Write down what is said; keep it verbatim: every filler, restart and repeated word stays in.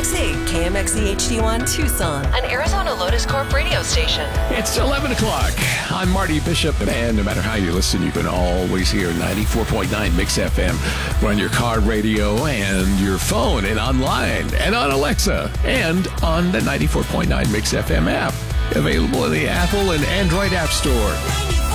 X E, K M X E H D one, Tucson, an Arizona Lotus Corp radio station. It's eleven o'clock. I'm Marty Bishop, and no matter how you listen, you can always hear ninety-four point nine Mix F M on your car radio and your phone and online and on Alexa and on the ninety-four point nine Mix F M app. Available in the Apple and Android App Store.